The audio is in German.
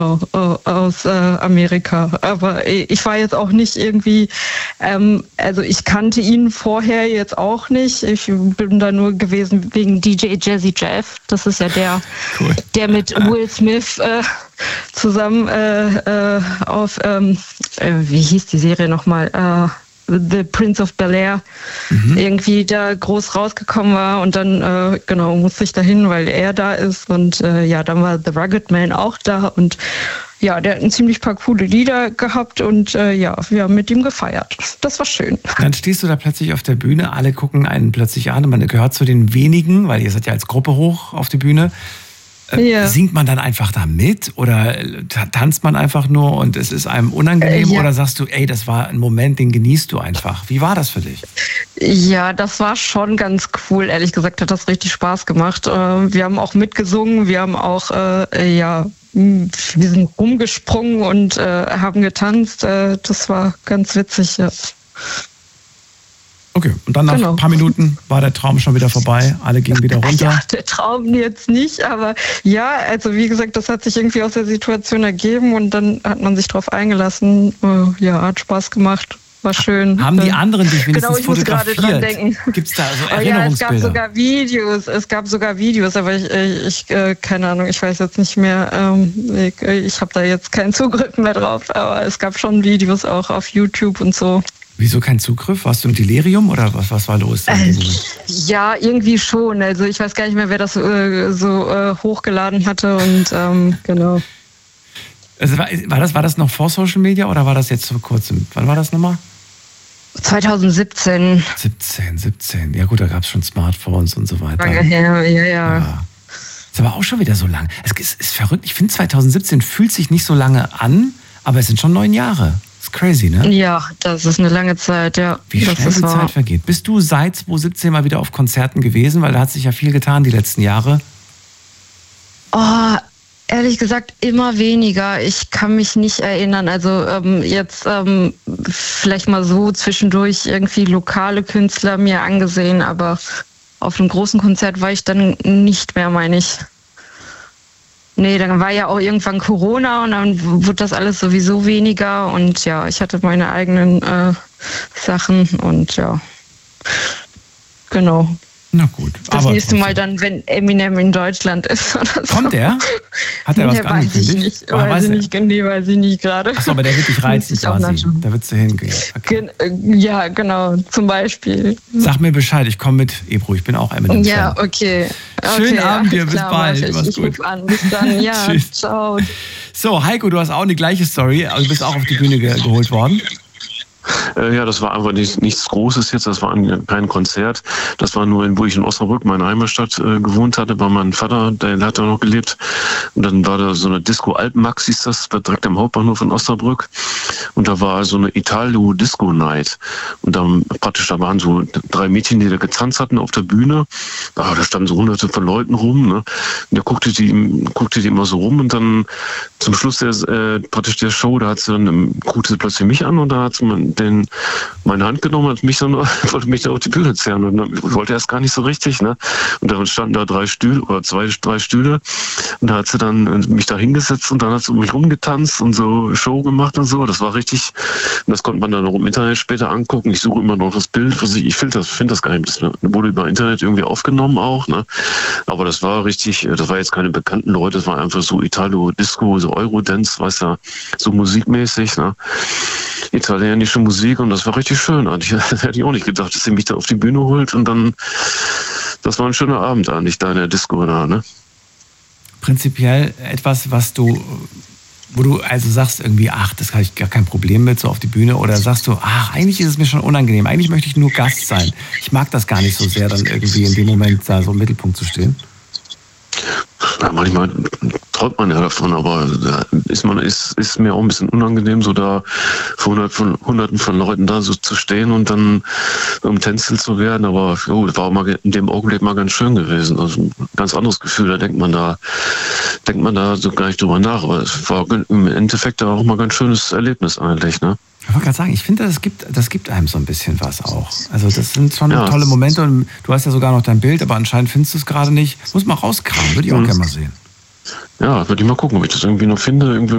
aus Amerika. Aber ich war jetzt auch nicht irgendwie, also ich kannte ihn vorher jetzt auch nicht. Ich bin da nur gewesen wegen DJ Jazzy Jeff. Das ist ja der, cool. Der mit Will Smith zusammen auf, wie hieß die Serie nochmal? The Prince of Bel-Air irgendwie da groß rausgekommen war und dann musste ich dahin, weil er da ist und dann war The Rugged Man auch da und ja, der hat ein ziemlich paar coole Lieder gehabt und wir haben mit ihm gefeiert. Das war schön. Dann stehst du da plötzlich auf der Bühne, alle gucken einen plötzlich an und man gehört zu den wenigen, weil ihr seid ja als Gruppe hoch auf die Bühne. Ja. Singt man dann einfach da mit oder tanzt man einfach nur und es ist einem unangenehm oder sagst du, ey, das war ein Moment, den genießt du einfach. Wie war das für dich? Ja, das war schon ganz cool. Ehrlich gesagt hat das richtig Spaß gemacht. Wir haben auch mitgesungen, wir haben auch, wir sind rumgesprungen und haben getanzt. Das war ganz witzig, ja. Okay, und dann nach ein paar Minuten war der Traum schon wieder vorbei, alle gingen wieder runter. Ja, der Traum jetzt nicht, aber ja, also wie gesagt, das hat sich irgendwie aus der Situation ergeben und dann hat man sich drauf eingelassen. Hat Spaß gemacht, war schön. Haben die anderen dich wenigstens fotografiert? Genau, ich muss gerade dran denken. Gibt's da so Erinnerungsbilder? Ja, es gab sogar Videos, aber ich keine Ahnung, ich weiß jetzt nicht mehr, ich habe da jetzt keinen Zugriff mehr drauf, aber es gab schon Videos auch auf YouTube und so. Wieso kein Zugriff? Warst du im Delirium oder was war los? Ja, irgendwie schon. Also ich weiß gar nicht mehr, wer das hochgeladen hatte und genau. Also war das noch vor Social Media oder war das jetzt vor kurzem? Wann war das nochmal? 2017. 17. Ja gut, da gab es schon Smartphones und so weiter. Lange her, ja. Ist aber auch schon wieder so lang. Es ist verrückt. Ich finde 2017 fühlt sich nicht so lange an, aber es sind schon 9 Jahre. Das ist crazy, ne? Ja, das ist eine lange Zeit, ja. Wie schnell die Zeit vergeht. Bist du seit 2017 mal wieder auf Konzerten gewesen? Weil da hat sich ja viel getan die letzten Jahre. Oh, ehrlich gesagt immer weniger. Ich kann mich nicht erinnern. Also jetzt vielleicht mal so zwischendurch irgendwie lokale Künstler mir angesehen, aber auf einem großen Konzert war ich dann nicht mehr, meine ich. Nee, dann war ja auch irgendwann Corona und dann wurde das alles sowieso weniger und ja, ich hatte meine eigenen Sachen und ja, genau. Na gut. Das nächste Mal dann, wenn Eminem in Deutschland ist oder so. Kommt der? Hat er was angekündigt? Weiß ich nicht gerade. Achso, aber der wird dich reizen quasi. Da würdest du hingehen. Okay. Ja, genau, zum Beispiel. Sag mir Bescheid, ich komme mit, Ebro, ich bin auch Eminem. Ja, okay. Schönen Abend dir, bis bald. Mach's gut. Ruf an. Bis dann, ja. Tschüss. Ciao. So, Heiko, du hast auch eine gleiche Story. Also du bist auch auf die Bühne geholt worden. Ja, das war einfach nichts Großes jetzt, das war kein Konzert. Das war nur, wo ich in Osnabrück, meine Heimatstadt, gewohnt hatte, bei meinem Vater, der hat da noch gelebt. Und dann war da so eine Disco Alpenmax, hieß das, direkt am Hauptbahnhof in Osnabrück. Und da war so eine Italo-Disco-Night. Und dann da waren so 3 Mädchen, die da getanzt hatten auf der Bühne. Da standen so hunderte von Leuten rum. Ne? Und da guckte die immer so rum und dann zum Schluss der Show, da guckte sie plötzlich mich an und da hat sie meine Hand genommen und wollte mich da auf die Bühne zerren und dann wollte erst gar nicht so richtig, ne? Und dann standen da 3 Stühle oder 3 Stühle und da hat sie dann mich da hingesetzt und dann hat sie um mich rumgetanzt und so Show gemacht und so. Das war richtig, und das konnte man dann auch im Internet später angucken. Ich suche immer noch das Bild, ich finde das gar nicht, das wurde über Internet irgendwie aufgenommen auch, ne? Aber das war richtig, das war jetzt keine bekannten Leute, das war einfach so Italo-Disco, so Eurodance, weißt du, so musikmäßig, ne? Italienische Musik und das war richtig schön. Das hätte ich auch nicht gedacht, dass sie mich da auf die Bühne holt und dann, das war ein schöner Abend eigentlich da in der Disco da, ne? Prinzipiell etwas, wo du also sagst irgendwie, ach, das habe ich gar kein Problem mit, so auf die Bühne, oder sagst du, ach, eigentlich ist es mir schon unangenehm, eigentlich möchte ich nur Gast sein. Ich mag das gar nicht so sehr, dann irgendwie in dem Moment da so im Mittelpunkt zu stehen. Ja, manchmal träumt man ja davon, aber ist mir auch ein bisschen unangenehm, so da vor Hunderten von Leuten da so zu stehen und dann tänzeln zu werden. Aber das war auch mal in dem Augenblick mal ganz schön gewesen. Also ein ganz anderes Gefühl, da denkt man da so gar nicht drüber nach. Aber es war im Endeffekt auch mal ein ganz schönes Erlebnis eigentlich, ne? Ich wollte gerade sagen, ich finde, das gibt einem so ein bisschen was auch. Also das sind schon tolle Momente und du hast ja sogar noch dein Bild, aber anscheinend findest du es gerade nicht. Muss mal rauskramen, würde ich auch gerne mal sehen. Ja, würde ich mal gucken, ob ich das irgendwie noch finde. Irgendwie